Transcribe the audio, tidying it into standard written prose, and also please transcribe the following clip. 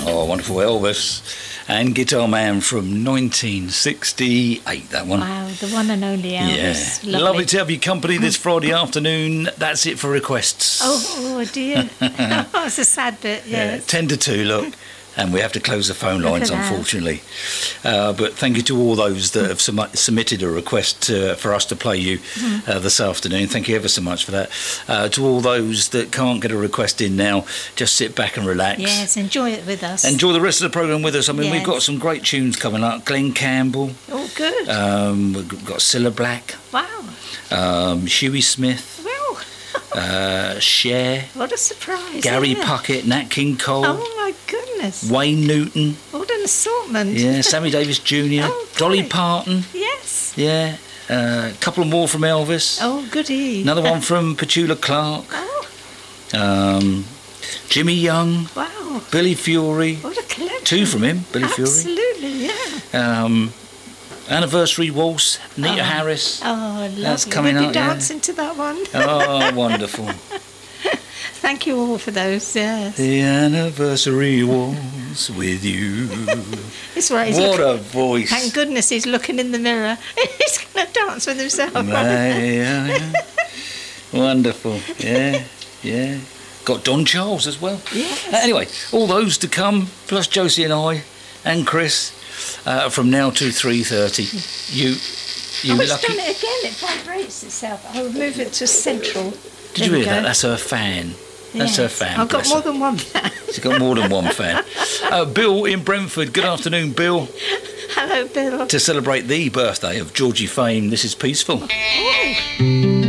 Oh, wonderful Elvis and Guitar Man from 1968, that one. Wow, the one and only Elvis. Yeah. Lovely to have your company this Friday afternoon. That's it for requests. Oh dear. Oh, it's a sad bit, yes. 10 to 2, look. And we have to close the phone Look lines, at that. unfortunately. But thank you to all those that have submitted a request for us to play you this afternoon. Thank you ever so much for that. To all those that can't get a request in now, just sit back and relax. Yes, enjoy it with us. Enjoy the rest of the programme with us. I mean, we've Yes. got some great tunes coming up. Glenn Campbell. Oh, good. We've got Cilla Black. Wow. Shuey Smith. Well, Cher. what a surprise. Gary isn't it? Puckett. Nat King Cole. Oh, my goodness. Wayne Newton. What an assortment. Yeah, Sammy Davis Jr. Oh, Dolly golly. Parton. Yes. Yeah, a couple more from Elvis. Oh, goody. Another one from Petula Clark. Oh, Jimmy Young. wow. Billy Fury. What a collection. 2 from him, Billy Fury. Absolutely, yeah. Anniversary Waltz, Nita Harris. Oh, lovely. That's coming We'll up, be yeah. dancing to that one. Oh, wonderful. Thank you all for those, yes. The anniversary waltz with you. It's right. What a voice. Thank goodness he's looking in the mirror. He's going to dance with himself. Yeah. Wonderful. Yeah. Got Don Charles as well. Yes. Anyway, all those to come, plus Josie and I and Chris, from now to 3:30. You Oh, it's lucky. done it again. It vibrates itself. I'll move it to central. Did you hear that? That's her fan. That's her fan. I've got bless more her. than one fan. She's got more than one fan. Bill in Brentford. Good afternoon, Bill. Hello, Bill. To celebrate the birthday of Georgie Fame, this is Peaceful. Oh.